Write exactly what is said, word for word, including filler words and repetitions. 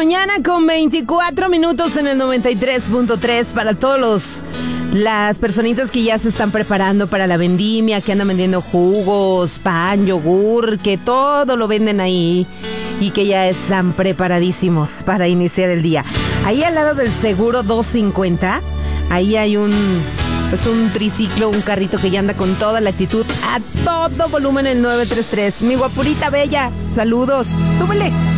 mañana con veinticuatro minutos en el noventa y tres punto tres para todos los las personitas que ya se están preparando para la vendimia, que andan vendiendo jugos, pan, yogur, que todo lo venden ahí y que ya están preparadísimos para iniciar el día. Ahí al lado del seguro doscientos cincuenta, ahí hay un pues un triciclo, un carrito que ya anda con toda la actitud a todo volumen, el nueve tres tres. Mi guapurita bella, saludos, súbele.